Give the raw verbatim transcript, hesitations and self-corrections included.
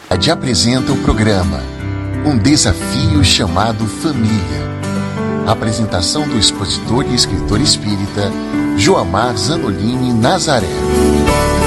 Te apresenta o programa Um Desafio Chamado Família. Apresentação do expositor e escritor espírita Joamar Zanolini Nazaré.